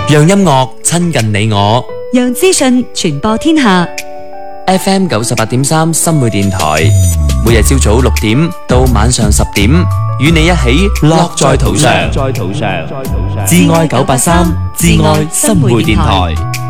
讓音樂親近你我。 讓資訊傳播天下。 FM 98.3新會電台，每日朝早6點到晚上10點，與你一起樂在途上。致愛983，致愛新會電台。